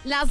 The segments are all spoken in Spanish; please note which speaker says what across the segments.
Speaker 1: Las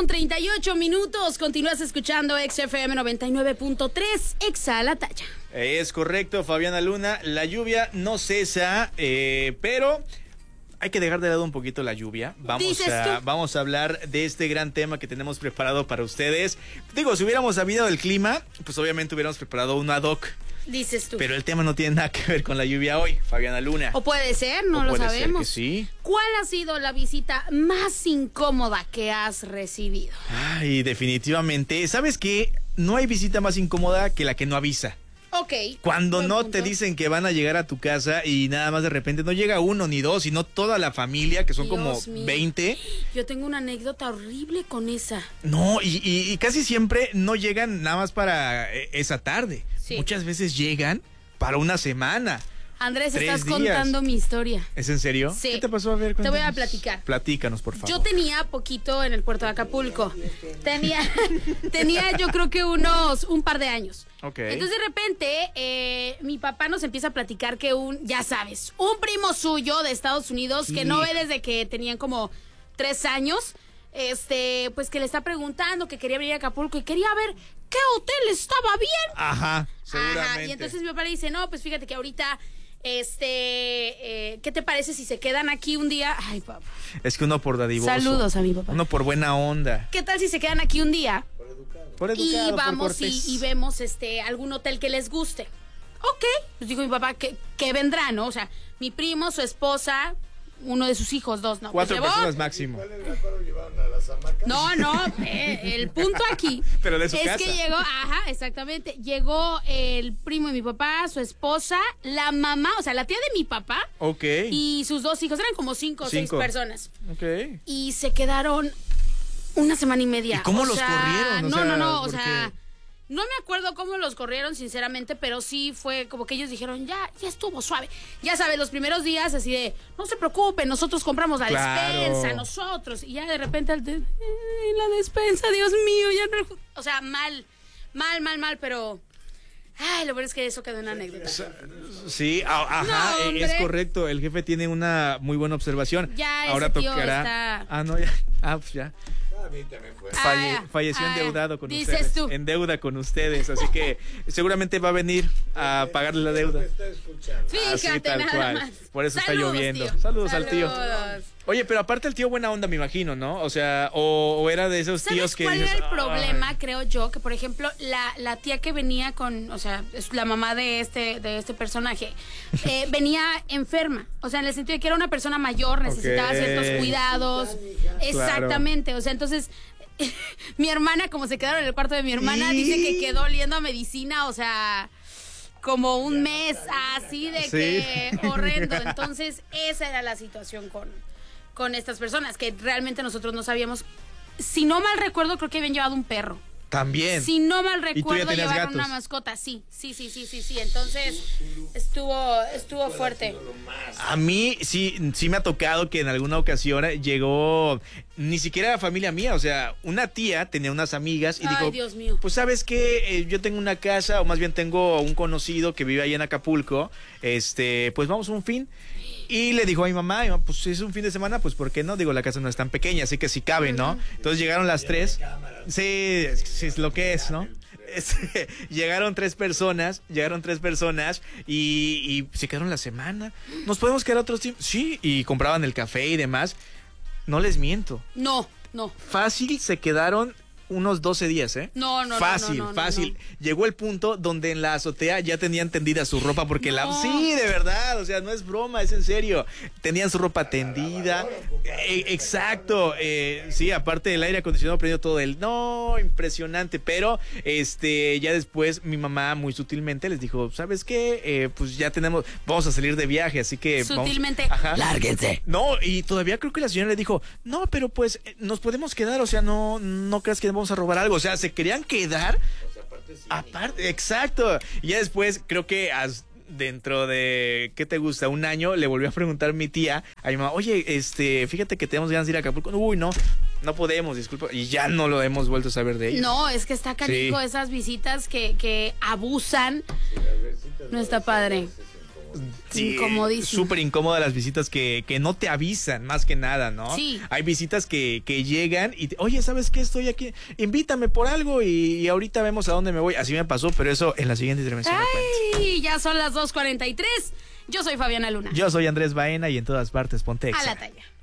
Speaker 1: 2:38. Continúas escuchando XFM 99.3, Exa la talla.
Speaker 2: Es correcto, Fabiana Luna. La lluvia no cesa, pero hay que dejar de lado un poquito la lluvia. Vamos a hablar de este gran tema que tenemos preparado para ustedes. Digo, si hubiéramos sabido del clima, pues obviamente hubiéramos preparado un ad hoc.
Speaker 1: Dices tú.
Speaker 2: Pero el tema no tiene nada que ver con la lluvia hoy, Fabiana Luna.
Speaker 1: O puede ser, no lo sabemos.
Speaker 2: Ser que sí.
Speaker 1: ¿Cuál ha sido la visita más incómoda que has recibido?
Speaker 2: Ay, definitivamente. ¿Sabes qué? No hay visita más incómoda que la que no avisa.
Speaker 1: Ok.
Speaker 2: Cuando no
Speaker 1: punto.
Speaker 2: te dicen que van a llegar a tu casa y nada más de repente no llega uno ni dos, sino toda la familia, que son
Speaker 1: Dios
Speaker 2: como
Speaker 1: mío.
Speaker 2: 20.
Speaker 1: Yo tengo una anécdota horrible con esa.
Speaker 2: No, y casi siempre no llegan nada más para esa tarde.
Speaker 1: Sí.
Speaker 2: Muchas veces llegan para una semana.
Speaker 1: Andrés,
Speaker 2: 3
Speaker 1: estás
Speaker 2: días.
Speaker 1: Contando mi historia.
Speaker 2: ¿Es en serio?
Speaker 1: Sí.
Speaker 2: ¿Qué te pasó? A ver,
Speaker 1: Te voy a
Speaker 2: cuéntanos.
Speaker 1: platicar.
Speaker 2: Platícanos, por favor.
Speaker 1: Yo tenía poquito en el puerto de Acapulco. Tenía yo creo que un par de años.
Speaker 2: Ok.
Speaker 1: Entonces de repente mi papá nos empieza a platicar que ya sabes, un primo suyo de Estados Unidos que no ve desde que tenían como 3 años, pues que le está preguntando que quería venir a Acapulco y quería ver qué hotel estaba bien.
Speaker 2: Ajá, seguramente.
Speaker 1: Ajá, y entonces mi papá le dice, no, pues fíjate que ahorita, ¿qué te parece si se quedan aquí un día? Ay, papá.
Speaker 2: Es que uno por dadivoso.
Speaker 1: Saludos a mi papá.
Speaker 2: Uno por buena onda.
Speaker 1: ¿Qué tal si se quedan aquí un día?
Speaker 2: Por educado,
Speaker 1: Y
Speaker 2: por
Speaker 1: vamos
Speaker 2: cortés.
Speaker 1: y vemos algún hotel que les guste. Ok, pues dijo mi papá que vendrá, ¿no? O sea, mi primo, su esposa, uno de sus hijos, 2, ¿no?
Speaker 2: 4
Speaker 1: Pues llevó.
Speaker 2: personas máximo.
Speaker 1: No, el punto aquí
Speaker 2: Pero de su
Speaker 1: es
Speaker 2: casa.
Speaker 1: que llegó, ajá, exactamente, llegó el primo de mi papá, su esposa, la mamá, o sea, la tía de mi papá
Speaker 2: Ok.
Speaker 1: y sus 2 hijos, eran como 5 o 6
Speaker 2: 5.
Speaker 1: personas.
Speaker 2: Ok.
Speaker 1: Y se quedaron una semana y media.
Speaker 2: ¿Y cómo
Speaker 1: O
Speaker 2: los
Speaker 1: sea,
Speaker 2: corrieron?
Speaker 1: No, o
Speaker 2: ¿por
Speaker 1: sea,
Speaker 2: qué?
Speaker 1: no me acuerdo cómo los corrieron, sinceramente, pero sí fue como que ellos dijeron, ya estuvo suave. Ya sabes, los primeros días así de, no se preocupen, nosotros compramos la
Speaker 2: Claro.
Speaker 1: despensa, nosotros. Y ya de repente, la despensa, Dios mío, ya no... O sea, mal, pero... Ay, lo peor es que eso quedó en anécdota.
Speaker 2: Sí, ajá,
Speaker 1: No, hombre.
Speaker 2: es correcto. El jefe tiene una muy buena observación.
Speaker 1: Ya,
Speaker 2: ahora
Speaker 1: ese tío
Speaker 2: tocará.
Speaker 1: está...
Speaker 2: Ah, no, ya. Ah, pues ya. Falleció endeudado con
Speaker 1: dices
Speaker 2: ustedes.
Speaker 1: tú.
Speaker 2: En deuda con ustedes. Así que seguramente va a venir a pagarle la deuda. Así,
Speaker 1: Fíjate,
Speaker 2: tal
Speaker 1: nada
Speaker 2: cual.
Speaker 1: más.
Speaker 2: Por eso está
Speaker 1: Saludos,
Speaker 2: lloviendo.
Speaker 1: tío.
Speaker 2: Saludos al tío.
Speaker 1: Saludos.
Speaker 2: Oye, pero aparte el tío buena onda, me imagino, ¿no? O sea, o era de esos tíos
Speaker 1: ¿Sabes
Speaker 2: que
Speaker 1: cuál
Speaker 2: dices,
Speaker 1: era el problema?
Speaker 2: "Ay".
Speaker 1: Creo yo, que por ejemplo, la tía que venía con, o sea, es la mamá de este personaje, venía enferma. O sea, en el sentido de que era una persona mayor, necesitaba
Speaker 2: Ok.
Speaker 1: ciertos cuidados. Exactamente. O sea, entonces, mi hermana, como se quedaron en el cuarto de mi hermana,
Speaker 2: Sí.
Speaker 1: dice que quedó oliendo a medicina, o sea, como un mes, así de
Speaker 2: Sí.
Speaker 1: que horrendo. Entonces, esa era la situación con estas personas, que realmente nosotros no sabíamos. Si no mal recuerdo, creo que habían llevado un perro.
Speaker 2: También.
Speaker 1: Si no mal
Speaker 2: ¿Y tú ya
Speaker 1: recuerdo,
Speaker 2: tenías
Speaker 1: llevaron
Speaker 2: gatos?
Speaker 1: una mascota. Sí. Entonces, estuvo fuerte.
Speaker 2: A mí sí me ha tocado que en alguna ocasión llegó ni siquiera la familia mía, o sea, una tía tenía unas amigas y
Speaker 1: Ay,
Speaker 2: dijo,
Speaker 1: Dios mío.
Speaker 2: pues sabes que yo tengo una casa, o más bien tengo un conocido que vive ahí en Acapulco, pues vamos un fin. Y le dijo a mi mamá, pues si es un fin de semana, pues ¿por qué no? Digo, la casa no es tan pequeña, así que sí cabe, ¿no? Entonces llegaron las 3. Sí, es lo que es, ¿no? Llegaron tres personas y se quedaron la semana. ¿Nos podemos quedar otros tiempos? Sí, y compraban el café y demás. No les miento.
Speaker 1: No.
Speaker 2: Fácil se quedaron unos 12 días, ¿eh?
Speaker 1: No.
Speaker 2: Fácil. Llegó el punto donde en la azotea ya tenían tendida su ropa porque sí, de verdad, o sea, no es broma, es en serio. Tenían su ropa tendida. Exacto. Sí, aparte del aire acondicionado prendido todo no, impresionante, pero ya después mi mamá muy sutilmente les dijo, ¿sabes qué? Pues ya vamos a salir de viaje, así que
Speaker 1: sutilmente,
Speaker 2: lárguense. No, y todavía creo que la señora le dijo, no, pero pues nos podemos quedar, o sea, no creas que vamos a robar algo, o sea, se querían quedar. Aparte, exacto. Y ya después creo que dentro de, ¿qué te gusta? Un año le volvió a preguntar mi tía a mi mamá, oye, fíjate que tenemos ganas de ir a Acapulco. Uy, no podemos, disculpa. Y ya no lo hemos vuelto a saber de ellos.
Speaker 1: No, es que está canijo esas visitas que abusan. No está padre.
Speaker 2: Sí,
Speaker 1: incomodísimo.
Speaker 2: súper incómodas las visitas que no te avisan, más que nada, ¿no?
Speaker 1: Sí.
Speaker 2: Hay visitas que llegan y, oye, ¿sabes qué? Estoy aquí, invítame por algo y ahorita vemos a dónde me voy. Así me pasó, pero eso en la siguiente intervención.
Speaker 1: ¡Ay! Ya son las 2:43. Yo soy Fabiana Luna.
Speaker 2: Yo soy Andrés Baena y en todas partes ponte
Speaker 1: A
Speaker 2: Exa.
Speaker 1: la talla.